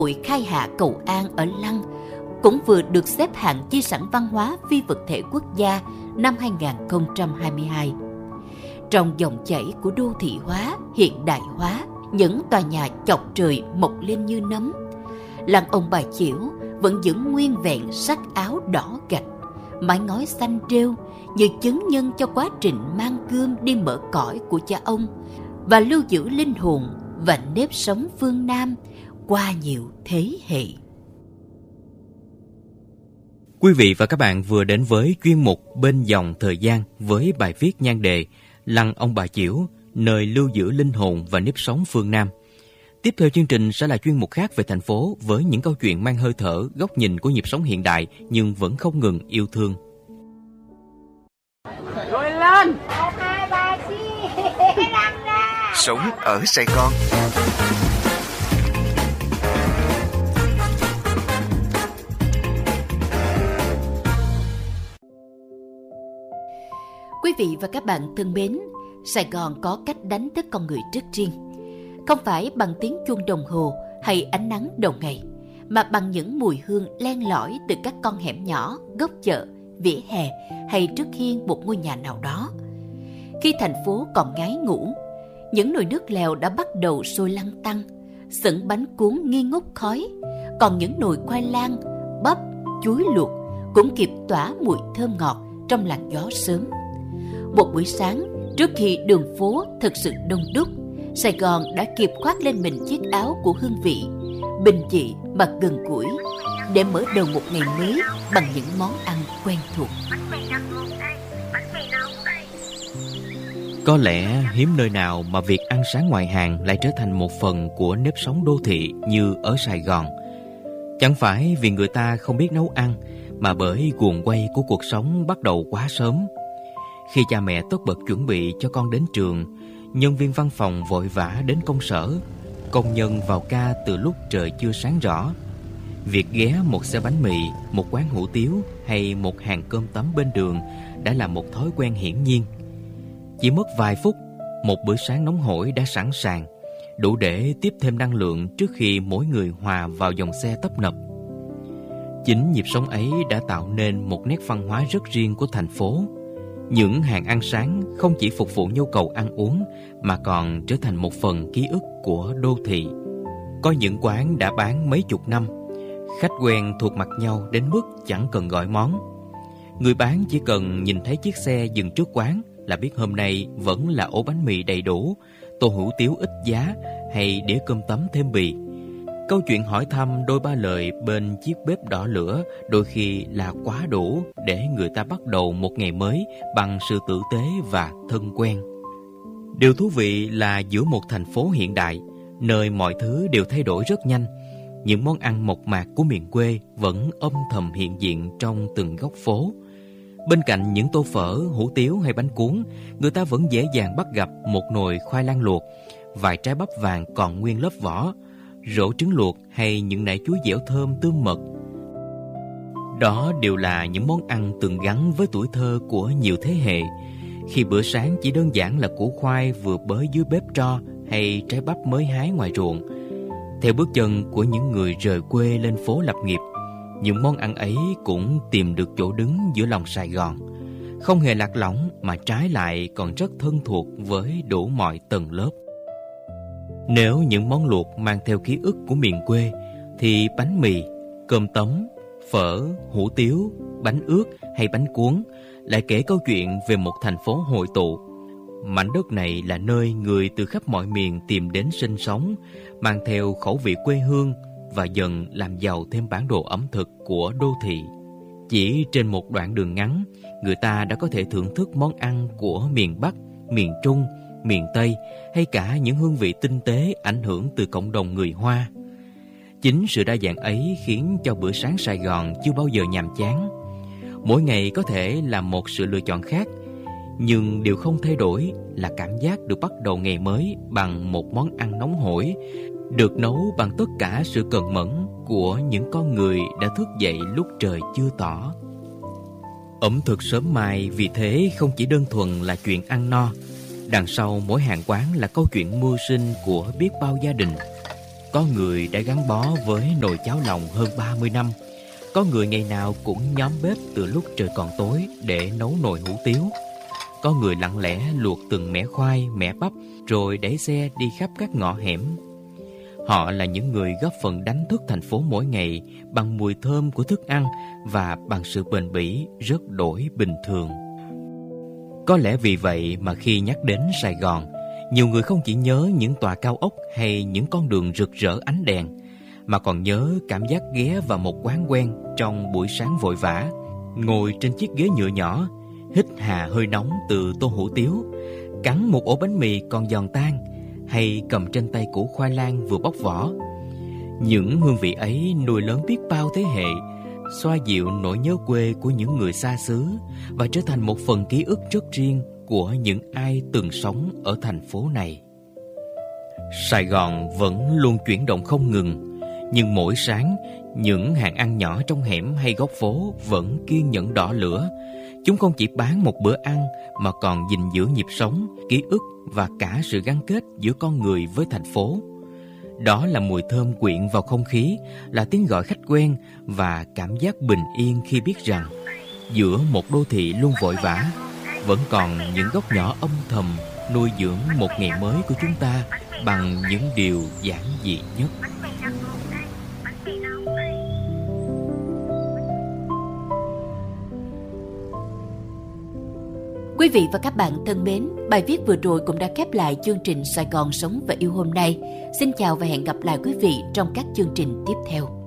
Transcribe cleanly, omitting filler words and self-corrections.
Hội khai hạ cầu An ở Lăng cũng vừa được xếp hạng di sản văn hóa phi vật thể quốc gia năm 2022. Trong dòng chảy của đô thị hóa, hiện đại hóa, những tòa nhà chọc trời mọc lên như nấm, làng ông bà Chiểu vẫn giữ nguyên vẹn sắc áo đỏ gạch, mái ngói xanh rêu như chứng nhân cho quá trình mang gươm đi mở cõi của cha ông và lưu giữ linh hồn và nếp sống phương Nam qua nhiều thế hệ. Quý vị và các bạn vừa đến với chuyên mục Bên dòng thời gian với bài viết nhan đề Lăng ông bà Chiểu, nơi lưu giữ linh hồn và nếp sống phương Nam. Tiếp theo chương trình sẽ là chuyên mục khác về thành phố với những câu chuyện mang hơi thở, góc nhìn của nhịp sống hiện đại nhưng vẫn không ngừng yêu thương. Rồi lên! Sống ở Sài Gòn. Quý vị và các bạn thân mến, Sài Gòn có cách đánh thức con người rất riêng. Không phải bằng tiếng chuông đồng hồ hay ánh nắng đầu ngày, mà bằng những mùi hương len lỏi từ các con hẻm nhỏ, góc chợ, vỉa hè hay trước hiên một ngôi nhà nào đó. Khi thành phố còn ngái ngủ, những nồi nước lèo đã bắt đầu sôi lăn tăn, sửng bánh cuốn nghi ngút khói, còn những nồi khoai lang, bắp, chuối luộc cũng kịp tỏa mùi thơm ngọt trong làn gió sớm. Một buổi sáng, trước khi đường phố thực sự đông đúc, Sài Gòn đã kịp khoác lên mình chiếc áo của hương vị, bình dị mà gần gũi, để mở đầu một ngày mới bằng những món ăn quen thuộc. Có lẽ hiếm nơi nào mà việc ăn sáng ngoài hàng lại trở thành một phần của nếp sống đô thị như ở Sài Gòn. Chẳng phải vì người ta không biết nấu ăn, mà bởi guồng quay của cuộc sống bắt đầu quá sớm. Khi cha mẹ tất bật chuẩn bị cho con đến trường, nhân viên văn phòng vội vã đến công sở, công nhân vào ca từ lúc trời chưa sáng rõ. Việc ghé một xe bánh mì, một quán hủ tiếu hay một hàng cơm tấm bên đường đã là một thói quen hiển nhiên. Chỉ mất vài phút, một bữa sáng nóng hổi đã sẵn sàng, đủ để tiếp thêm năng lượng trước khi mỗi người hòa vào dòng xe tấp nập. Chính nhịp sống ấy đã tạo nên một nét văn hóa rất riêng của thành phố. Những hàng ăn sáng không chỉ phục vụ nhu cầu ăn uống mà còn trở thành một phần ký ức của đô thị. Có những quán đã bán mấy chục năm, khách quen thuộc mặt nhau đến mức chẳng cần gọi món. Người bán chỉ cần nhìn thấy chiếc xe dừng trước quán là biết hôm nay vẫn là ổ bánh mì đầy đủ, tô hủ tiếu ít giá hay đĩa cơm tấm thêm bì. Câu chuyện hỏi thăm đôi ba lời bên chiếc bếp đỏ lửa đôi khi là quá đủ để người ta bắt đầu một ngày mới bằng sự tử tế và thân quen. Điều thú vị là giữa một thành phố hiện đại, nơi mọi thứ đều thay đổi rất nhanh, những món ăn mộc mạc của miền quê vẫn âm thầm hiện diện trong từng góc phố. Bên cạnh những tô phở, hủ tiếu hay bánh cuốn, người ta vẫn dễ dàng bắt gặp một nồi khoai lang luộc, vài trái bắp vàng còn nguyên lớp vỏ, rổ trứng luộc hay những nải chuối dẻo thơm tương mật. Đó đều là những món ăn từng gắn với tuổi thơ của nhiều thế hệ, khi bữa sáng chỉ đơn giản là củ khoai vừa bới dưới bếp tro hay trái bắp mới hái ngoài ruộng. Theo bước chân của những người rời quê lên phố lập nghiệp, những món ăn ấy cũng tìm được chỗ đứng giữa lòng Sài Gòn, không hề lạc lõng mà trái lại còn rất thân thuộc với đủ mọi tầng lớp. Nếu những món luộc mang theo ký ức của miền quê, thì bánh mì, cơm tấm, phở, hủ tiếu, bánh ướt hay bánh cuốn lại kể câu chuyện về một thành phố hội tụ. Mảnh đất này là nơi người từ khắp mọi miền tìm đến sinh sống, mang theo khẩu vị quê hương và dần làm giàu thêm bản đồ ẩm thực của đô thị. Chỉ trên một đoạn đường ngắn, người ta đã có thể thưởng thức món ăn của miền Bắc, miền Trung, miền Tây hay cả những hương vị tinh tế ảnh hưởng từ cộng đồng người Hoa. Chính sự đa dạng ấy khiến cho bữa sáng Sài Gòn chưa bao giờ nhàm chán. Mỗi ngày có thể là một sự lựa chọn khác, nhưng điều không thay đổi là cảm giác được bắt đầu ngày mới bằng một món ăn nóng hổi, được nấu bằng tất cả sự cần mẫn của những con người đã thức dậy lúc trời chưa tỏ. Ẩm thực sớm mai vì thế không chỉ đơn thuần là chuyện ăn no. Đằng sau mỗi hàng quán là câu chuyện mưu sinh của biết bao gia đình. Có người đã gắn bó với nồi cháo lòng hơn 30 năm. Có người ngày nào cũng nhóm bếp từ lúc trời còn tối để nấu nồi hủ tiếu. Có người lặng lẽ luộc từng mẻ khoai, mẻ bắp rồi đẩy xe đi khắp các ngõ hẻm. Họ là những người góp phần đánh thức thành phố mỗi ngày bằng mùi thơm của thức ăn và bằng sự bền bỉ rất đổi bình thường. Có lẽ vì vậy mà khi nhắc đến Sài Gòn, nhiều người không chỉ nhớ những tòa cao ốc hay những con đường rực rỡ ánh đèn, mà còn nhớ cảm giác ghé vào một quán quen trong buổi sáng vội vã, ngồi trên chiếc ghế nhựa nhỏ, hít hà hơi nóng từ tô hủ tiếu, cắn một ổ bánh mì còn giòn tan, hay cầm trên tay củ khoai lang vừa bóc vỏ. Những hương vị ấy nuôi lớn biết bao thế hệ, xoa dịu nỗi nhớ quê của những người xa xứ và trở thành một phần ký ức rất riêng của những ai từng sống ở thành phố này. Sài Gòn vẫn luôn chuyển động không ngừng, nhưng mỗi sáng, những hàng ăn nhỏ trong hẻm hay góc phố vẫn kiên nhẫn đỏ lửa. Chúng không chỉ bán một bữa ăn mà còn gìn giữ nhịp sống, ký ức và cả sự gắn kết giữa con người với thành phố. Đó là mùi thơm quyện vào không khí, là tiếng gọi khách quen và cảm giác bình yên khi biết rằng giữa một đô thị luôn vội vã, vẫn còn những góc nhỏ âm thầm nuôi dưỡng một ngày mới của chúng ta bằng những điều giản dị nhất. Quý vị và các bạn thân mến, bài viết vừa rồi cũng đã khép lại chương trình Sài Gòn Sống và Yêu hôm nay. Xin chào và hẹn gặp lại quý vị trong các chương trình tiếp theo.